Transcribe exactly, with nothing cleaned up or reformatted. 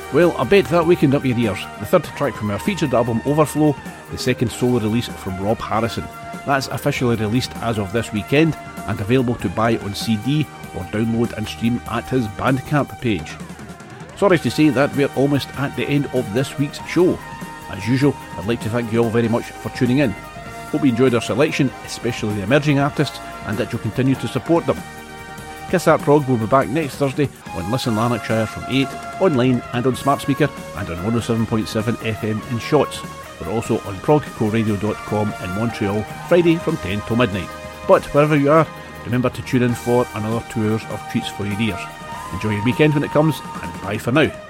Well, I bet that wakened up your ears. The third track from our featured album Overflow, the second solo release from Rob Harrison. That's officially released as of this weekend and available to buy on C D or download and stream at his Bandcamp page. Sorry to say that we're almost at the end of this week's show. As usual, I'd like to thank you all very much for tuning in. Hope you enjoyed our selection, especially the emerging artists, and that you'll continue to support them. Kiss That Prog will be back next Thursday on Listen Lanarkshire from eight, online and on smart speaker, and on one oh seven point seven F M in Shotts. We're also on prog co radio dot com in Montreal, Friday from ten till midnight. But wherever you are, remember to tune in for another two hours of treats for your ears. Enjoy your weekend when it comes, and bye for now.